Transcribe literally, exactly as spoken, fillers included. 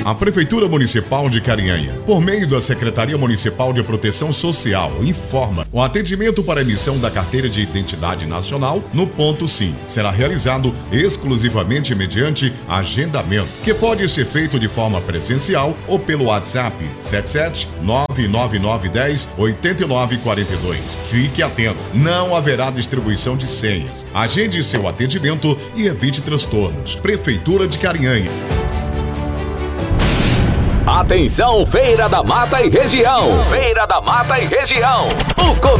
A Prefeitura Municipal de Carinhanha, por meio da Secretaria Municipal de Proteção Social, informa: o atendimento para emissão da Carteira de Identidade Nacional no ponto SIM será realizado exclusivamente mediante agendamento, que pode ser feito de forma presencial ou pelo WhatsApp sete sete nove nove nove um zero oito nove quatro dois. Fique atento, não haverá distribuição de senhas. Agende seu atendimento e evite transtornos. Prefeitura de Carinhanha. Atenção, Feira da Mata e região. Feira da Mata e região. O